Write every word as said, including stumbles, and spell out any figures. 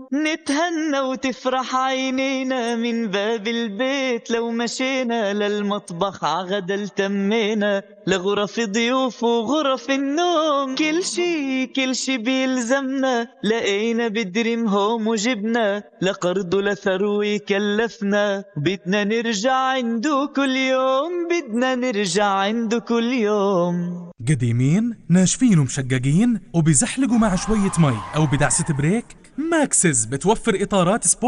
نتهنى وتفرح عينينا من باب البيت، لو مشينا للمطبخ عغدا التمينا، لغرف ضيوف وغرف النوم، كل شي كل شي بيلزمنا لقينا بدريم هوم وجبنا، لقرض ولثروي كلفنا، بدنا نرجع عنده كل يوم، بدنا نرجع عنده كل يوم. قديمين ناشفين ومشققين وبيزحلقوا مع شوية مي أو بدعسة بريك، ماكسز بتوفر إطارات سبورت